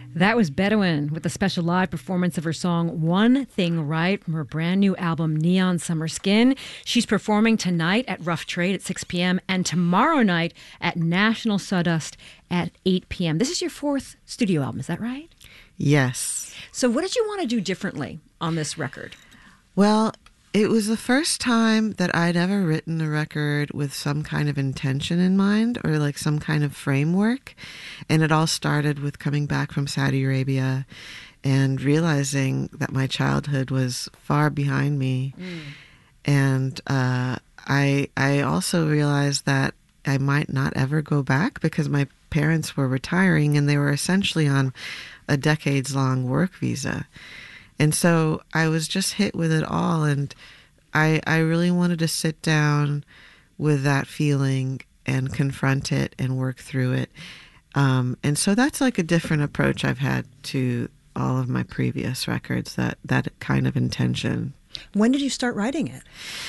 That was Bedouin with a special live performance of her song One Thing Right from her brand new album Neon Summer Skin. She's performing tonight at Rough Trade at 6 p.m. and tomorrow night at National Sawdust at 8 p.m. This is your fourth studio album, is that right? Yes. So what did you want to do differently on this record? Well, it was the first time that I'd ever written a record with some kind of intention in mind or like some kind of framework. And it all started with coming back from Saudi Arabia and realizing that my childhood was far behind me. And I also realized that I might not ever go back because my parents were retiring and they were essentially on a decades-long work visa. And so I was just hit with it all, and I really wanted to sit down with that feeling and confront it and work through it. And so that's like a different approach I've had to all of my previous records, that kind of intention. When did you start writing it?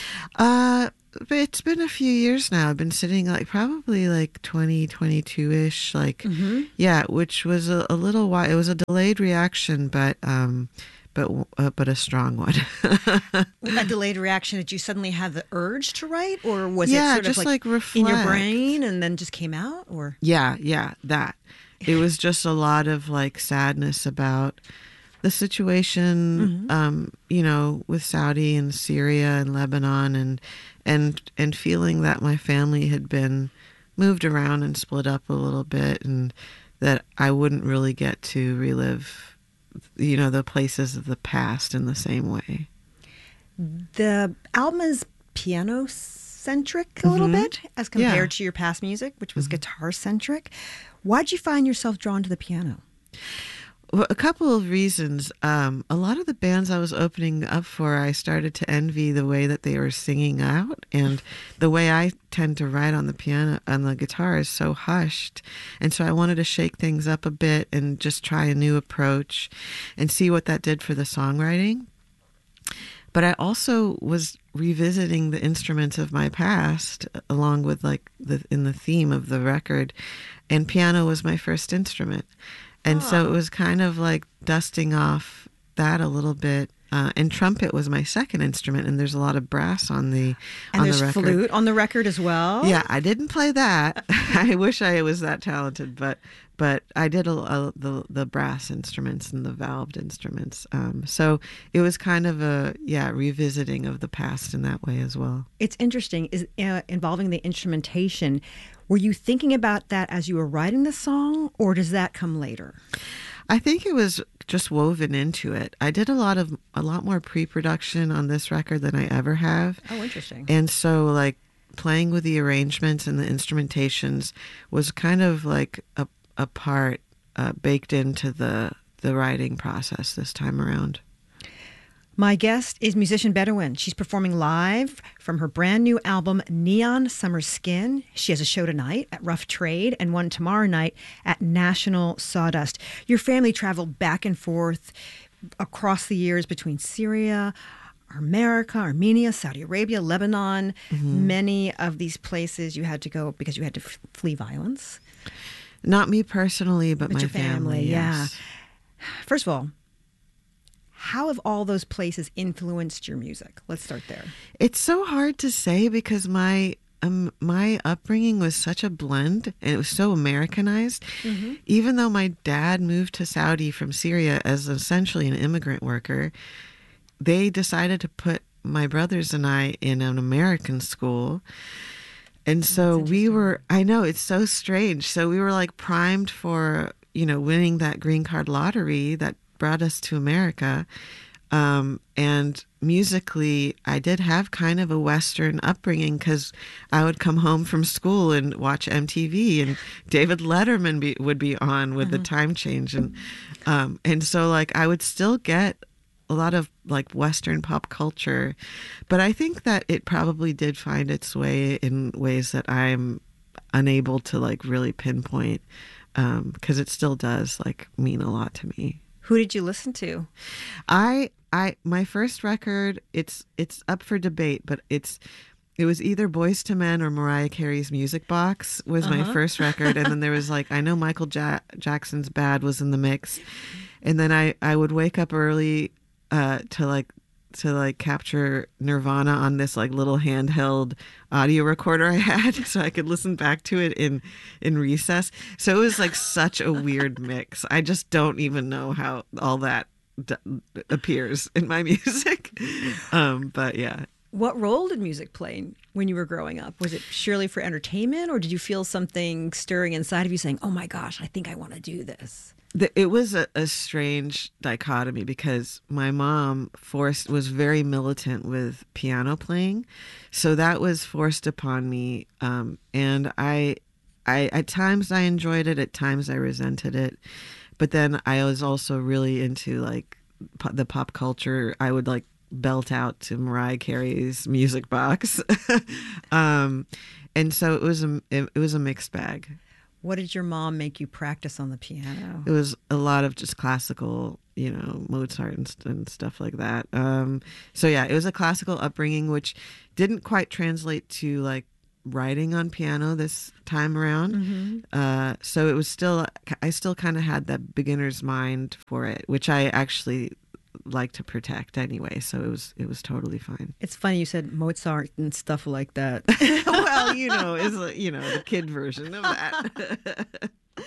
It's been a few years now. I've been sitting like probably like 2022-ish, like, yeah, which was a little while. It was a delayed reaction, but a strong one. With that delayed reaction, did you suddenly have the urge to write, or was it sort just of like reflect in your brain and then just came out? Or yeah, that. It was just a lot of like sadness about the situation, with Saudi and Syria and Lebanon, and feeling that my family had been moved around and split up a little bit, and that I wouldn't really get to relive, the places of the past in the same way. The album is piano-centric a little bit as compared to your past music, which was guitar-centric. Why'd you find yourself drawn to the piano? Well, a couple of reasons. A lot of the bands I was opening up for, I started to envy the way that they were singing out, and the way I tend to write on the piano, on the guitar, is so hushed. And so I wanted to shake things up a bit and just try a new approach and see what that did for the songwriting. But I also was revisiting the instruments of my past, along with in the theme of the record, and piano was my first instrument. And so it was kind of like dusting off that a little bit. And trumpet was my second instrument, and there's a lot of brass on the record. And there's flute on the record as well? Yeah, I didn't play that. I wish I was that talented, but I did the brass instruments and the valved instruments. So it was kind of a revisiting of the past in that way as well. It's interesting, is involving the instrumentation. Were you thinking about that as you were writing the song, or does that come later? I think it was just woven into it. I did a lot more pre-production on this record than I ever have. Oh, interesting. And so like playing with the arrangements and the instrumentations was kind of like a part baked into the writing process this time around. My guest is musician Bedouin. She's performing live from her brand new album, Neon Summer Skin. She has a show tonight at Rough Trade and one tomorrow night at National Sawdust. Your family traveled back and forth across the years between Syria, America, Armenia, Saudi Arabia, Lebanon. Many of these places you had to go because you had to flee violence. Not me personally, but my your family. Yes. Yeah. First of all, how have all those places influenced your music? Let's start there. It's so hard to say because my upbringing was such a blend, and it was so Americanized. Even though my dad moved to Saudi from Syria as essentially an immigrant worker, they decided to put my brothers and I in an American school. And so we were, I know, it's so strange. So we were like primed for, winning that green card lottery that brought us to America. And musically, I did have kind of a Western upbringing because I would come home from school and watch MTV, and David Letterman would be on with the time change. And so like I would still get a lot of like Western pop culture, but I think that it probably did find its way in ways that I'm unable to like really pinpoint, because it still does like mean a lot to me. Who did you listen to? My first record, it's up for debate, but it's it was either Boyz II Men or Mariah Carey's Music Box was my first record. And then there was like, I know Michael Jackson's Bad was in the mix. And then I would wake up early to like capture Nirvana on this like little handheld audio recorder I had so I could listen back to it in recess. So it was like such a weird mix. I just don't even know how all that appears in my music. But yeah. What role did music play when you were growing up? Was it surely for entertainment, or did you feel something stirring inside of you saying, oh my gosh, I think I want to do this? It was a strange dichotomy because my mom was very militant with piano playing. So that was forced upon me. And I at times I enjoyed it, at times I resented it. But then I was also really into like the pop culture. I would like belt out to Mariah Carey's Music Box. And so it was a mixed bag. What did your mom make you practice on the piano? It was a lot of just classical, Mozart and stuff like that. So yeah, it was a classical upbringing, which didn't quite translate to like writing on piano this time around. So it was I still kind of had that beginner's mind for it, which I actually like to protect anyway. So it was totally fine. It's funny you said Mozart and stuff like that. Well, it's the kid version of that.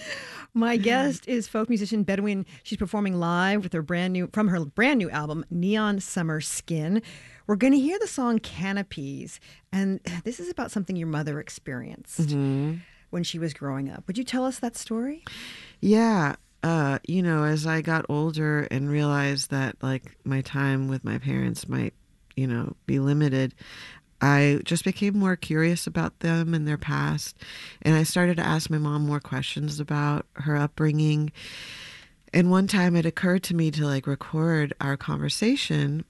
My guest is folk musician Bedouine. She's performing live with her brand new album, Neon Summer Skin. We're going to hear the song Canopies, and this is about something your mother experienced when she was growing up. Would you tell us that story? Yeah. As I got older and realized that like my time with my parents might, be limited, I just became more curious about them and their past. And I started to ask my mom more questions about her upbringing. And one time it occurred to me to like record our conversation.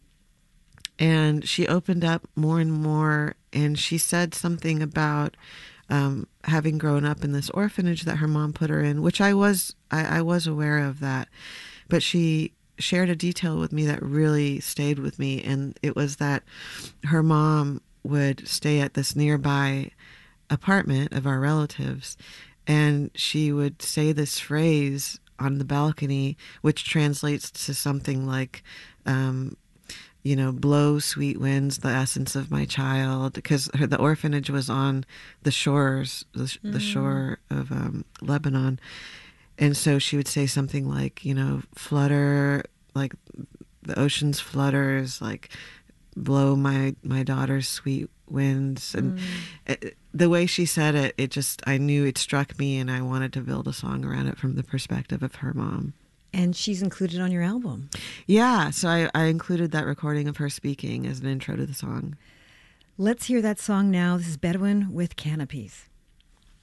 And she opened up more and more. And she said something about having grown up in this orphanage that her mom put her in, which I was aware of that. But she shared a detail with me that really stayed with me. And it was that her mom would stay at this nearby apartment of our relatives, and she would say this phrase on the balcony, which translates to something like, blow sweet winds, the essence of my child, because the orphanage was on the shore of Lebanon. And so she would say something like, flutter, like the ocean's flutters, like blow my daughter's sweet winds. And the way she said it, I knew it struck me, and I wanted to build a song around it from the perspective of her mom. And she's included on your album. Yeah, so I included that recording of her speaking as an intro to the song. Let's hear that song now. This is Bedouine with Canopies.